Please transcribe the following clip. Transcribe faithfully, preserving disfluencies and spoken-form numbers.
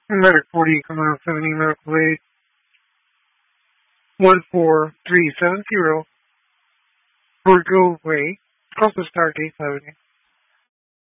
Medic forty, come out seventy, medical aid one four three seven zero, Virgo Way, Compass Stargate seventy.